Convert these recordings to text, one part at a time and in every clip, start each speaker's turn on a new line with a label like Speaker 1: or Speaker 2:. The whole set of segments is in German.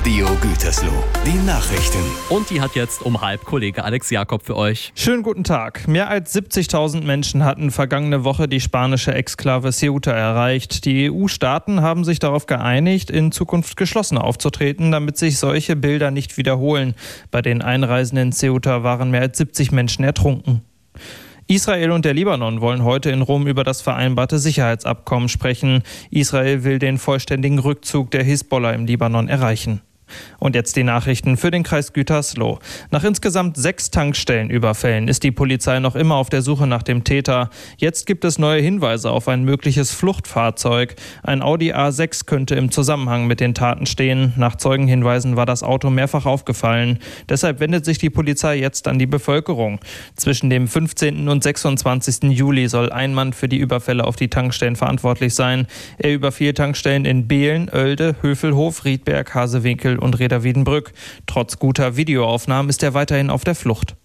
Speaker 1: Radio Gütersloh, die Nachrichten.
Speaker 2: Und die hat jetzt um 12:30 Kollege Alex Jakob für euch.
Speaker 3: Schönen guten Tag. Mehr als 70.000 Menschen hatten vergangene Woche die spanische Exklave Ceuta erreicht. Die EU-Staaten haben sich darauf geeinigt, in Zukunft geschlossen aufzutreten, damit sich solche Bilder nicht wiederholen. Bei den Einreisen in Ceuta waren mehr als 70 Menschen ertrunken. Israel und der Libanon wollen heute in Rom über das vereinbarte Sicherheitsabkommen sprechen. Israel will den vollständigen Rückzug der Hisbollah im Libanon erreichen. Und jetzt die Nachrichten für den Kreis Gütersloh. Nach insgesamt 6 Tankstellenüberfällen ist die Polizei noch immer auf der Suche nach dem Täter. Jetzt gibt es neue Hinweise auf ein mögliches Fluchtfahrzeug. Ein Audi A6 könnte im Zusammenhang mit den Taten stehen. Nach Zeugenhinweisen war das Auto mehrfach aufgefallen. Deshalb wendet sich die Polizei jetzt an die Bevölkerung. Zwischen dem 15. und 26. Juli soll ein Mann für die Überfälle auf die Tankstellen verantwortlich sein. Er überfiel Tankstellen in Behlen, Oelde, Hövelhof, Riedberg, Hasewinkel und Reda-Wiedenbrück. Trotz guter Videoaufnahmen ist er weiterhin auf der Flucht.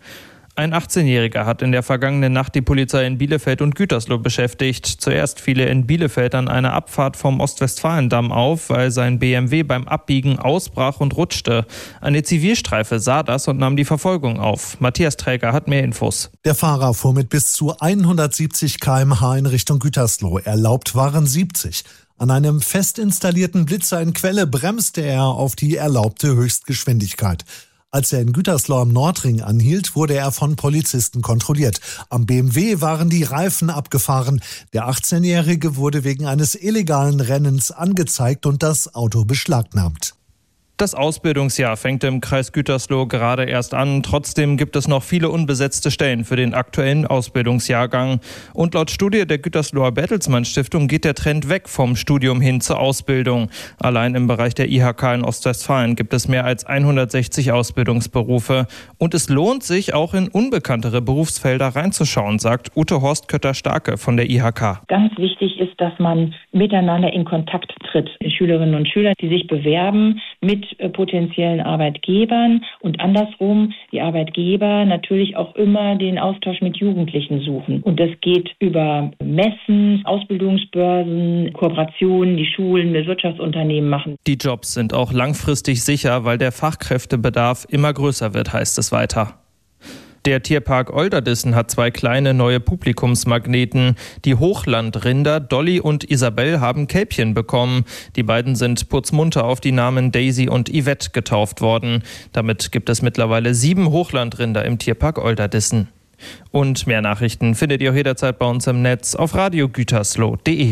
Speaker 3: Ein 18-Jähriger hat in der vergangenen Nacht die Polizei in Bielefeld und Gütersloh beschäftigt. Zuerst fiel er in Bielefeld an einer Abfahrt vom Ostwestfalendamm auf, weil sein BMW beim Abbiegen ausbrach und rutschte. Eine Zivilstreife sah das und nahm die Verfolgung auf. Matthias Träger hat mehr Infos.
Speaker 4: Der Fahrer fuhr mit bis zu 170 km/h in Richtung Gütersloh. Erlaubt waren 70. An einem fest installierten Blitzer in Quelle bremste er auf die erlaubte Höchstgeschwindigkeit. Als er in Gütersloh am Nordring anhielt, wurde er von Polizisten kontrolliert. Am BMW waren die Reifen abgefahren. Der 18-Jährige wurde wegen eines illegalen Rennens angezeigt und das Auto beschlagnahmt.
Speaker 3: Das Ausbildungsjahr fängt im Kreis Gütersloh gerade erst an. Trotzdem gibt es noch viele unbesetzte Stellen für den aktuellen Ausbildungsjahrgang. Und laut Studie der Gütersloher Bertelsmann Stiftung geht der Trend weg vom Studium hin zur Ausbildung. Allein im Bereich der IHK in Ostwestfalen gibt es mehr als 160 Ausbildungsberufe. Und es lohnt sich, auch in unbekanntere Berufsfelder reinzuschauen, sagt Ute Horst-Kötter-Starke von der IHK.
Speaker 5: Ganz wichtig ist, dass man miteinander in Kontakt tritt. Schülerinnen und Schüler, die sich bewerben mit potenziellen Arbeitgebern und andersrum die Arbeitgeber natürlich auch immer den Austausch mit Jugendlichen suchen. Und das geht über Messen, Ausbildungsbörsen, Kooperationen, die Schulen mit Wirtschaftsunternehmen machen.
Speaker 3: Die Jobs sind auch langfristig sicher, weil der Fachkräftebedarf immer größer wird, heißt es weiter. Der Tierpark Olderdissen hat 2 kleine neue Publikumsmagneten. Die Hochlandrinder Dolly und Isabel haben Kälbchen bekommen. Die beiden sind putzmunter auf die Namen Daisy und Yvette getauft worden. Damit gibt es mittlerweile 7 Hochlandrinder im Tierpark Olderdissen. Und mehr Nachrichten findet ihr auch jederzeit bei uns im Netz auf radiogütersloh.de.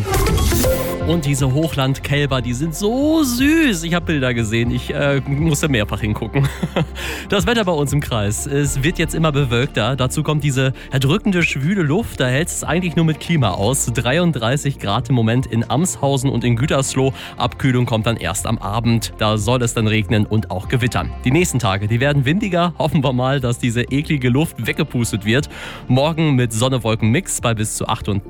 Speaker 2: Und diese Hochlandkälber, die sind so süß. Ich habe Bilder gesehen. Ich musste mehrfach hingucken. Das Wetter bei uns im Kreis. Es wird jetzt immer bewölkter. Dazu kommt diese erdrückende, schwüle Luft. Da hält es eigentlich nur mit Klima aus. 33 Grad im Moment in Amshausen und in Gütersloh. Abkühlung kommt dann erst am Abend. Da soll es dann regnen und auch gewittern. Die nächsten Tage, die werden windiger. Hoffen wir mal, dass diese eklige Luft weggepustet wird. Morgen mit Sonne-Wolken-Mix bei bis zu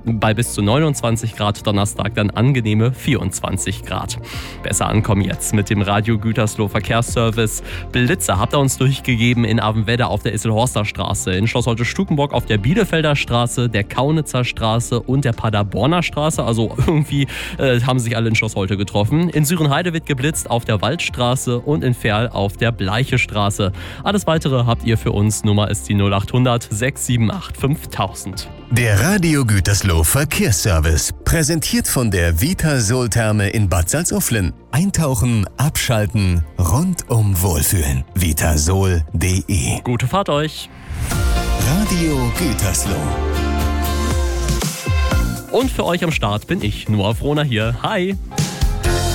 Speaker 2: 29 Grad. Donnerstag dann angenehm 24 Grad. Besser ankommen jetzt mit dem Radio Gütersloh Verkehrsservice. Blitzer habt ihr uns durchgegeben in Avenwedde auf der Isselhorster Straße, in Schloss Holte-Stukenburg auf der Bielefelder Straße, der Kaunitzer Straße und der Paderborner Straße. Also irgendwie haben sich alle in Schloss Holte getroffen. In Sürenheide wird geblitzt auf der Waldstraße und in Ferl auf der Bleiche Straße. Alles Weitere habt ihr für uns. Nummer ist die 0800 678 5000.
Speaker 1: Der Radio Gütersloh Verkehrsservice, präsentiert von der Vitasol-Therme in Bad Salzuflen. Eintauchen, abschalten, rundum wohlfühlen. Vitasol.de.
Speaker 2: Gute Fahrt euch.
Speaker 1: Radio Gütersloh.
Speaker 2: Und für euch am Start bin ich, Noah Frohner hier. Hi.